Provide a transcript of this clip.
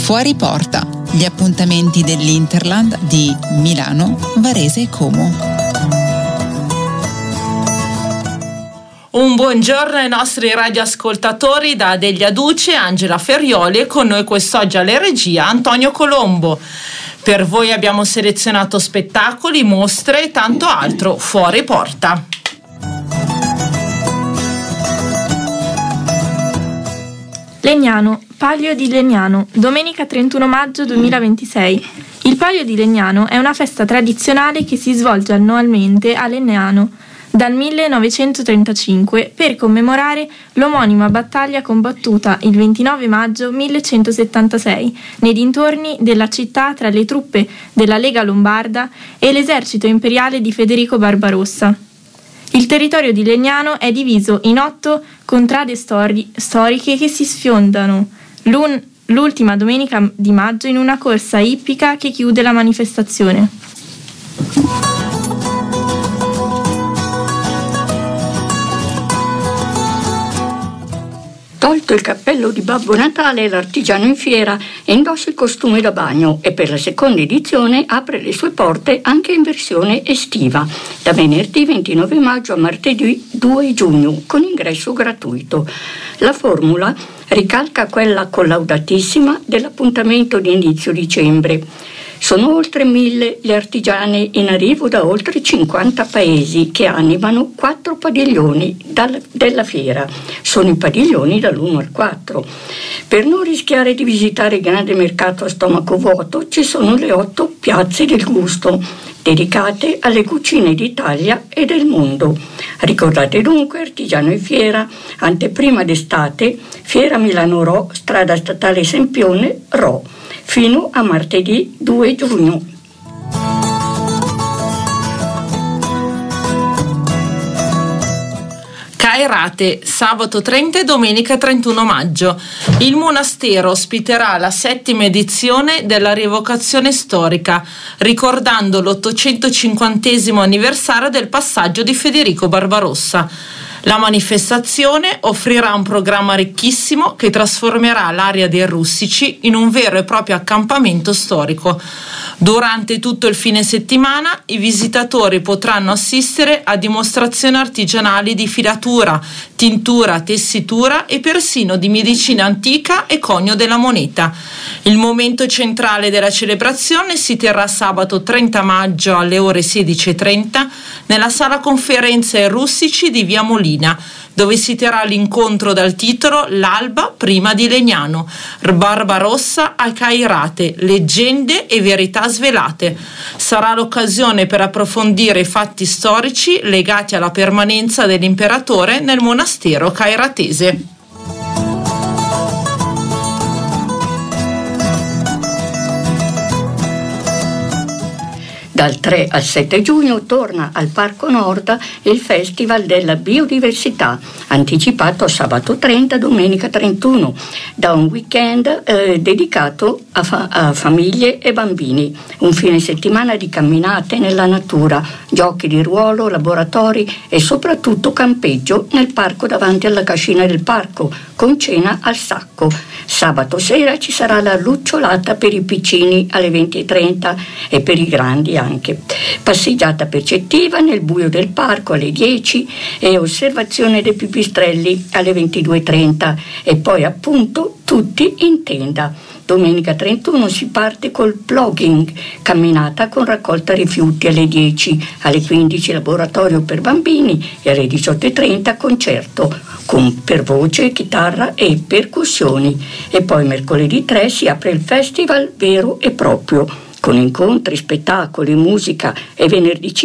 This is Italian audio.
Fuori porta, gli appuntamenti dell'Interland di Milano, Varese e Como. Un buongiorno ai nostri radioascoltatori da Delia Duce, Angela Ferrioli e con noi quest'oggi alle regia Antonio Colombo. Per voi abbiamo selezionato spettacoli, mostre e tanto altro fuori porta. Legnano, Palio di Legnano, domenica 31 maggio 2026. Il Palio di Legnano è una festa tradizionale che si svolge annualmente a Legnano dal 1935 per commemorare l'omonima battaglia combattuta il 29 maggio 1176 nei dintorni della città tra le truppe della Lega Lombarda e l'esercito imperiale di Federico Barbarossa. Il territorio di Legnano è diviso in 8 contrade storiche che si sfiondano l'ultima domenica di maggio in una corsa ippica che chiude la manifestazione. Tolto il cappello di Babbo Natale, l'artigiano in fiera indossa il costume da bagno e per la seconda edizione apre le sue porte anche in versione estiva, da venerdì 29 maggio a martedì 2 giugno, con ingresso gratuito. La formula ricalca quella collaudatissima dell'appuntamento di inizio dicembre. Sono oltre 1000 gli artigiani in arrivo da oltre 50 paesi che animano 4 padiglioni della fiera. Sono i padiglioni dall'1 al 4. Per non rischiare di visitare il grande mercato a stomaco vuoto ci sono le 8 piazze del gusto, dedicate alle cucine d'Italia e del mondo. Ricordate dunque Artigiano in Fiera, anteprima d'estate, Fiera Milano Rho, strada statale Sempione, Rho, fino a martedì 2 giugno. Cairate, sabato 30 e domenica 31 maggio. Il monastero ospiterà la 7ª edizione della rievocazione storica, ricordando l'850° anniversario del passaggio di Federico Barbarossa. La manifestazione offrirà un programma ricchissimo che trasformerà l'area dei Rustici in un vero e proprio accampamento storico. Durante tutto il fine settimana i visitatori potranno assistere a dimostrazioni artigianali di filatura, tintura, tessitura e persino di medicina antica e conio della moneta. Il momento centrale della celebrazione si terrà sabato 30 maggio alle ore 16:30 nella sala conferenze ai Rustici di Via Molina, dove si terrà l'incontro dal titolo L'alba prima di Legnano, Barbarossa a Cairate, leggende e verità svelate. Sarà l'occasione per approfondire i fatti storici legati alla permanenza dell'imperatore nel monastero cairatese. Dal 3 al 7 giugno torna al Parco Nord il Festival della Biodiversità, anticipato a sabato 30, domenica 31, da un weekend dedicato a famiglie e bambini. Un fine settimana di camminate nella natura, giochi di ruolo, laboratori e soprattutto campeggio nel parco davanti alla cascina del parco, con cena al sacco. Sabato sera ci sarà la lucciolata per i piccini alle 20:30 e per i grandi anche. Passeggiata percettiva nel buio del parco alle 10 e osservazione dei pipistrelli alle 22:30 e poi appunto tutti in tenda. Domenica 31 si parte col plugging, camminata con raccolta rifiuti alle 10, alle 15 laboratorio per bambini e alle 18:30 concerto per voce, chitarra e percussioni. E poi mercoledì 3 si apre il festival vero e proprio, con incontri, spettacoli, musica e venerdì